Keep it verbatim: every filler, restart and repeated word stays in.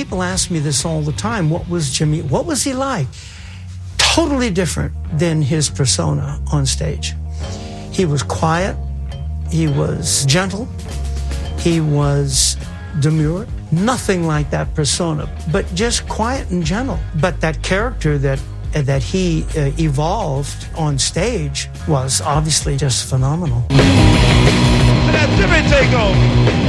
people ask me this all the time. What was Jimmy, what was he like? Totally different than his persona on stage. He was quiet. He was gentle. He was demure. Nothing like that persona, but just quiet and gentle. But that character that that he uh, evolved on stage was obviously just phenomenal. Let Jimmy take over.